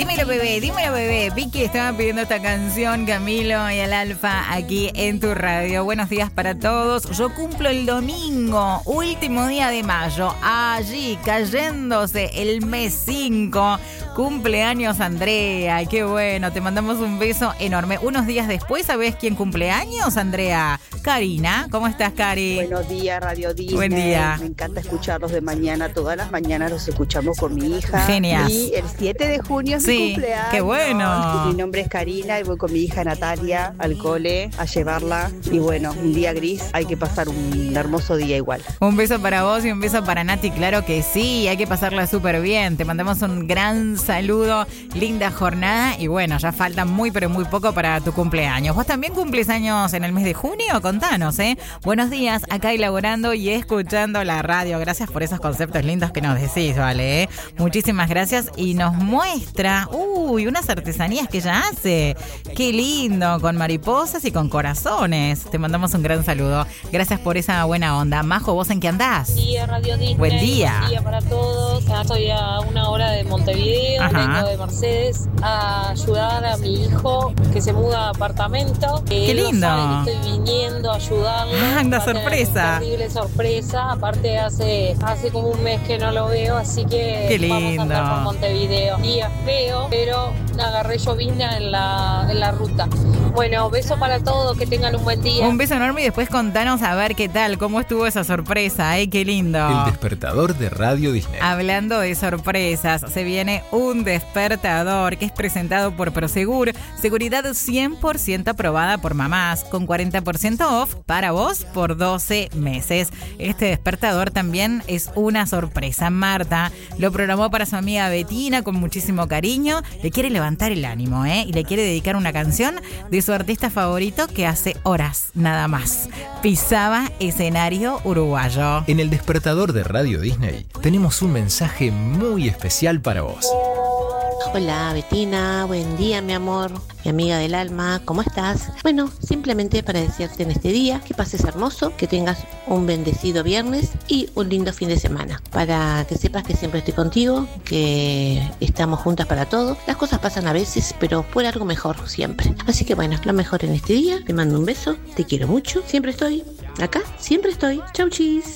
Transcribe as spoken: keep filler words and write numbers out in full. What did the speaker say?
Dímelo, bebé, dímelo, bebé. Vicky estaba pidiendo esta canción, Camilo y el Alfa, aquí en tu radio. Buenos días para todos. Yo cumplo el domingo, último día de mayo. Allí, cayéndose el mes cinco. Cumpleaños, Andrea. Qué bueno, te mandamos un beso enorme. Unos días después, ¿sabés quién cumpleaños, Andrea? Karina. ¿Cómo estás, Cari? Buenos días, Radio Disney. Buen día. Me encanta escucharlos de mañana. Todas las mañanas los escuchamos con mi hija. Genial. Y el siete de junio es sí, mi cumpleaños. Qué bueno. Mi nombre es Karina y voy con mi hija Natalia al cole a llevarla. Y bueno, un día gris, hay que pasar un hermoso día igual. Un beso para vos y un beso para Nati. Claro que sí, hay que pasarla súper bien. Te mandamos un gran saludo, linda jornada. Y bueno, ya falta muy pero muy poco para tu cumpleaños. ¿Vos también cumples años en el mes de junio? Contanos, ¿eh? Buenos días, acá elaborando y escuchando la radio. Gracias por esos conceptos lindos que nos decís, ¿vale? ¿Eh? Muchísimas gracias. Y nos muestra, uy, unas artesanías que ella hace. Qué lindo, con mariposas y con corazones. Te mandamos un gran saludo. Gracias por esa buena onda. Majo, ¿vos en qué andás? Buen día, Radio Disney. Buen día. Buen día para todos. Ya estoy a una hora de Montevideo. Ajá. Vengo de Mercedes a ayudar a mi hijo que se muda a apartamento. Qué Él no lindo. sabe que estoy viniendo a ayudarlo. Ah, una Va a tener sorpresa. Una terrible sorpresa. Aparte hace, hace como un mes que no lo veo, así que Qué vamos a lindo. andar por Montevideo. Día feo, pero agarré llovizna en la, en la ruta. Bueno, beso para todos, que tengan un buen día. Un beso enorme y después contanos a ver qué tal, cómo estuvo esa sorpresa, ¿eh? Qué lindo. El despertador de Radio Disney. Hablando de sorpresas, se viene un despertador que es presentado por Prosegur, seguridad cien por ciento aprobada por mamás, con cuarenta por ciento off para vos por doce meses. Este despertador también es una sorpresa. Marta lo programó para su amiga Betina con muchísimo cariño, le quiere levantar el ánimo, ¿eh? Y le quiere dedicar una canción de su artista favorito que hace horas nada más pisaba escenario uruguayo. En el despertador de Radio Disney tenemos un mensaje muy especial para vos. Hola Betina, buen día mi amor, mi amiga del alma, ¿cómo estás? Bueno, simplemente para desearte en este día que pases hermoso, que tengas un bendecido viernes y un lindo fin de semana. Para que sepas que siempre estoy contigo, que estamos juntas para todo. Las cosas pasan a veces, pero por algo mejor siempre. Así que bueno, lo mejor en este día. Te mando un beso, te quiero mucho, siempre estoy acá, siempre estoy. Chau chis.